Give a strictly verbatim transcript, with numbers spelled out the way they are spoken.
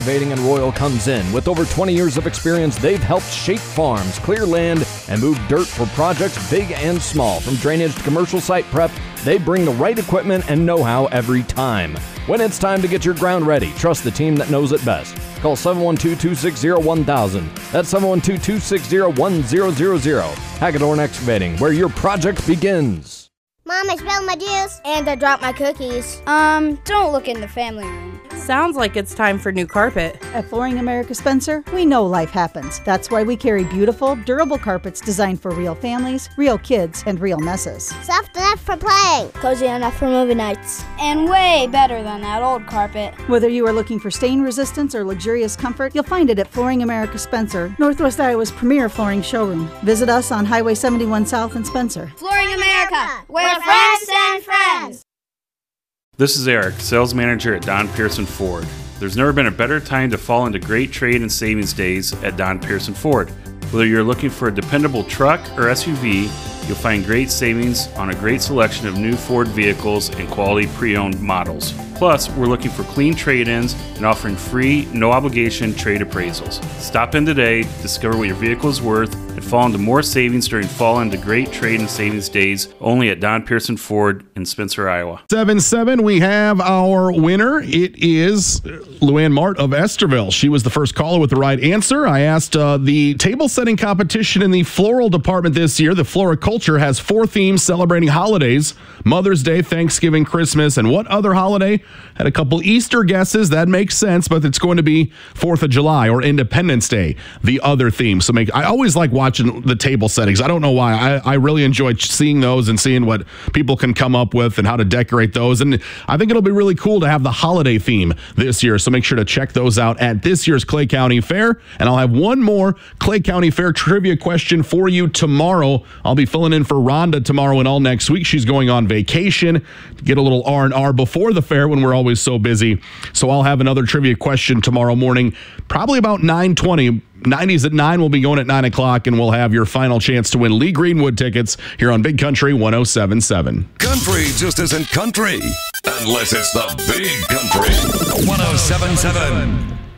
Excavating and Royal comes in. With over twenty years of experience, they've helped shape farms, clear land, and move dirt for projects big and small. From drainage to commercial site prep, they bring the right equipment and know-how every time. When it's time to get your ground ready, trust the team that knows it best. Call seven one two, two six zero, one thousand. That's seven one two, two six zero, one zero zero zero. Hagedorn Excavating, where your project begins. Mom, I spilled my juice. And I dropped my cookies. Um, don't look in the family room. Sounds like it's time for new carpet. At Flooring America Spencer, we know life happens. That's why we carry beautiful, durable carpets designed for real families, real kids, and real messes. Soft enough for playing. Cozy enough for movie nights. And way better than that old carpet. Whether you are looking for stain resistance or luxurious comfort, you'll find it at Flooring America Spencer, Northwest Iowa's premier flooring showroom. Visit us on Highway seventy-one South in Spencer. Flooring America, where friends send friends. This is Eric, sales manager at Don Pearson Ford. There's never been a better time to fall into great trade and savings days at Don Pearson Ford. Whether you're looking for a dependable truck or S U V, you'll find great savings on a great selection of new Ford vehicles and quality pre-owned models. Plus, we're looking for clean trade-ins and offering free, no-obligation trade appraisals. Stop in today, discover what your vehicle is worth, and fall into more savings during fall into great trade and savings days only at Don Pearson Ford in Spencer, Iowa. seven seven, we have our winner. It is Luann Mart of Esterville. She was the first caller with the right answer. I asked uh, the table setting competition in the floral department this year. The Floriculture has four themes celebrating holidays: Mother's Day, Thanksgiving, Christmas, and what other holiday? Had a couple Easter guesses. That makes sense, but it's going to be fourth of July or Independence Day, the other theme. So make I always like watching the table settings. I don't know why. I, I really enjoy seeing those and seeing what people can come up with and how to decorate those. And I think it'll be really cool to have the holiday theme this year. So make sure to check those out at this year's Clay County Fair. And I'll have one more Clay County Fair trivia question for you tomorrow. I'll be filling in for Rhonda tomorrow and all next week. She's going on vacation. Get a little R and R before the fair when we're always so busy. So I'll have another trivia question tomorrow morning, probably about nine twenty. nineties at nine will be going at nine o'clock, and we'll have your final chance to win Lee Greenwood tickets here on Big Country one oh seven point seven. Country just isn't country unless it's the Big Country one oh seven point seven.